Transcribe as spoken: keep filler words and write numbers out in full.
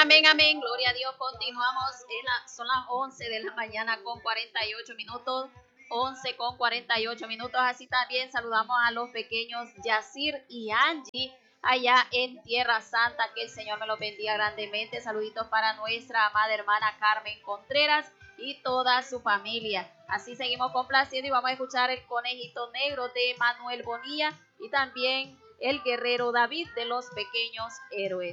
Amén, amén, gloria a Dios. Continuamos, en la, son las once de la mañana con cuarenta y ocho minutos, once con cuarenta y ocho minutos. Así también saludamos a los pequeños Yacir y Angie allá en Tierra Santa. Que el Señor me los bendiga grandemente. Saluditos para nuestra amada hermana Carmen Contreras y toda su familia. Así seguimos complaciendo y vamos a escuchar el Conejito Negro de Manuel Bonilla y también el Guerrero David de los Pequeños Héroes.